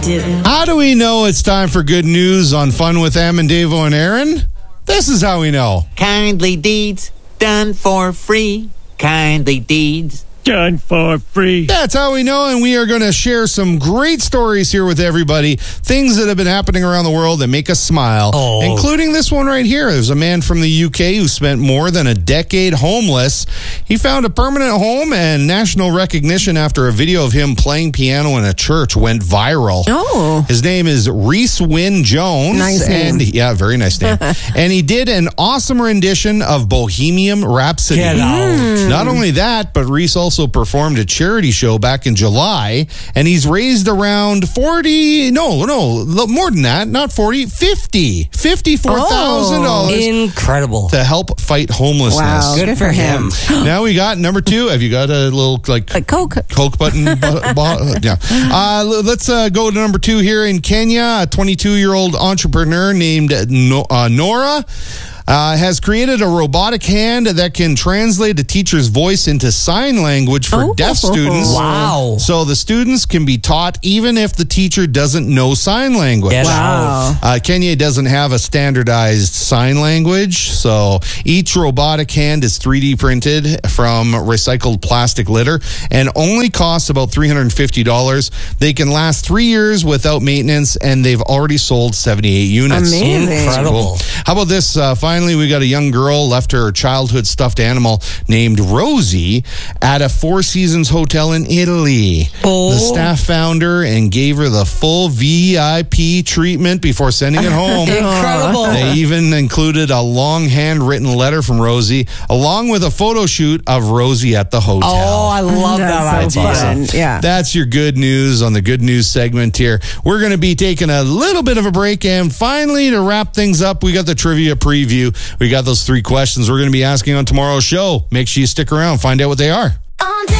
didn't. How do we know it's time for good news on Fun with Em and Davo and Aaron? This is how we know. Kindly deeds done for free. Kindly deeds done for free. That's how we know, and we are going to share some great stories here with everybody. Things that have been happening around the world that make us smile, including this one right here. There's a man from the UK who spent more than a decade homeless. He found a permanent home and national recognition after a video of him playing piano in a church went viral. Oh. His name is Reese Wynn Jones. Nice name. Yeah, very nice name. And he did an awesome rendition of Bohemian Rhapsody. Get out. Not only that, but Reese also performed a charity show back in July, and he's raised around more than that, not 40, $54,000 Incredible. to help fight homelessness. Wow, good for him. Now we got number 2. Have you got a little like Coke button? Yeah. Let's go to number 2 here in Kenya. A 22-year-old entrepreneur named Nora has created a robotic hand that can translate a teacher's voice into sign language for deaf students. Wow. So the students can be taught even if the teacher doesn't know sign language. Wow. Kenya doesn't have a standardized sign language, so each robotic hand is 3D printed from recycled plastic litter and only costs about $350. They can last 3 years without maintenance, and they've already sold 78 units. Amazing. Incredible. How about this? Finally, we got a young girl left her childhood stuffed animal named Rosie at a Four Seasons hotel in Italy. The staff found her and gave her the full VIP treatment before sending it home. Incredible. They even included a long handwritten letter from Rosie, along with a photo shoot of Rosie at the hotel. Oh, I love that That's so idea. fun. Yeah. That's your good news on the good news segment here. We're going to be taking a little bit of a break, and finally, to wrap things up, we got the trivia preview. We got those 3 questions we're going to be asking on tomorrow's show. Make sure you stick around, find out what they are.